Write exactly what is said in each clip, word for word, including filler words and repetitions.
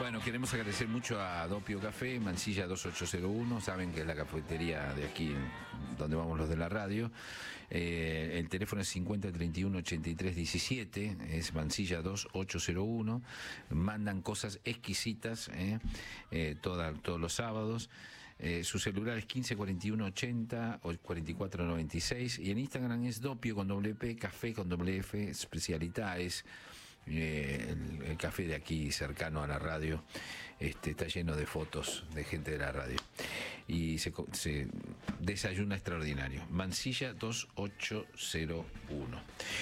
Bueno, queremos agradecer mucho a Doppio Café, Mansilla dos ocho cero uno, saben que es la cafetería de aquí donde vamos los de la radio. Eh, el teléfono es cincuenta treinta y uno ochenta y tres diecisiete, es Mansilla dos ocho cero uno, mandan cosas exquisitas eh, eh, toda, todos los sábados. Eh, su celular es quince cuarenta y uno ochenta o cuarenta y cuatro noventa y seis, y en Instagram es Doppio con doble P, café con doble F, especialidad es eh, el, el café de aquí cercano a la radio. Este, está lleno de fotos de gente de la radio y se, se desayuna extraordinario. Mansilla dos ocho cero uno.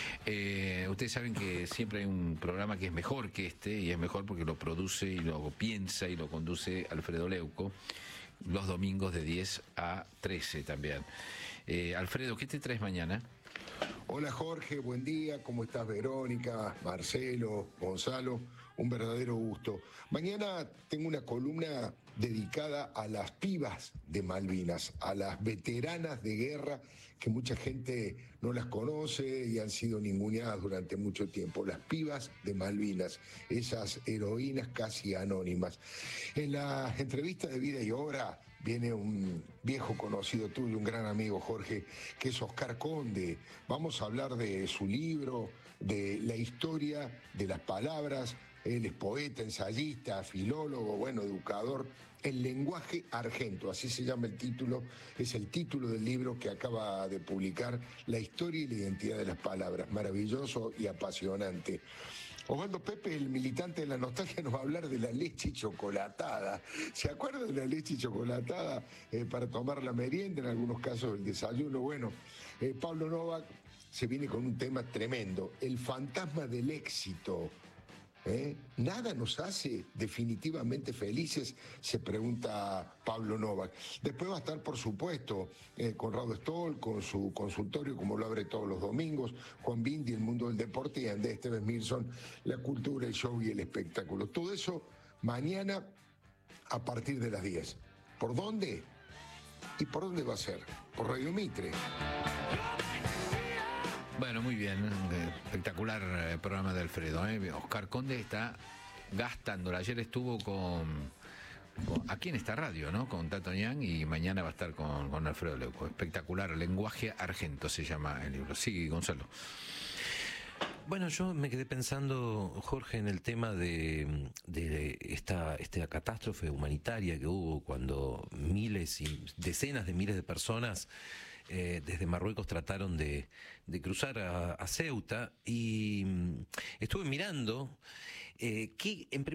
Eh, ustedes saben que siempre hay un programa que es mejor que este, y es mejor porque lo produce y lo piensa y lo conduce Alfredo Leuco, los domingos de diez a trece también. Eh, Alfredo, ¿qué te traes mañana? Hola Jorge, buen día, ¿cómo estás? Verónica, Marcelo, Gonzalo, un verdadero gusto. Mañana tengo una columna dedicada a las pibas de Malvinas, a las veteranas de guerra que mucha gente no las conoce y han sido ninguneadas durante mucho tiempo. Las pibas de Malvinas, esas heroínas casi anónimas. En la entrevista de Vida y Obra viene un viejo conocido tuyo, un gran amigo, Jorge, que es Oscar Conde. Vamos a hablar de su libro, de la historia de las palabras. Él es poeta, ensayista, filólogo, bueno, educador. El lenguaje argento, así se llama el título, es el título del libro que acaba de publicar, La historia y la identidad de las palabras. Maravilloso y apasionante. Osvaldo Pepe, el militante de la nostalgia, nos va a hablar de la leche chocolatada. ¿Se acuerdan de la leche chocolatada eh, para tomar la merienda, en algunos casos el desayuno? Bueno, eh, Pablo Novak se viene con un tema tremendo, el fantasma del éxito. ¿Eh? ¿Nada nos hace definitivamente felices?, se pregunta Pablo Novak. Después va a estar, por supuesto, eh, Conrado Stoll con su consultorio, como lo abre todos los domingos, Juan Bindi, el mundo del deporte, y Andrés Esteves Milson, la cultura, el show y el espectáculo. Todo eso mañana a partir de las diez. ¿Por dónde? ¿Y por dónde va a ser? Por Radio Mitre. Bueno, muy bien, espectacular programa de Alfredo. ¿eh? Oscar Conde está gastándola. Ayer estuvo con, con aquí en esta radio, ¿no? Con Tato Ñan, y mañana va a estar con, con Alfredo Leuco. Espectacular, lenguaje argento se llama el libro. Sí, Gonzalo. Bueno, yo me quedé pensando, Jorge, en el tema de, de esta, esta catástrofe humanitaria que hubo cuando miles y decenas de miles de personas eh, desde Marruecos trataron de, de cruzar a, a Ceuta, y mm, estuve mirando eh, que en